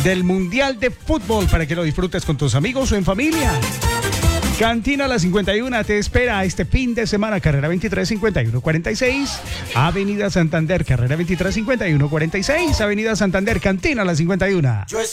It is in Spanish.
del Mundial de Fútbol para que lo disfrutes con tus amigos o en familia. Cantina La 51 te espera este fin de semana, carrera 23 51 46, Avenida Santander, carrera 23 51 46, Avenida Santander, Cantina La 51.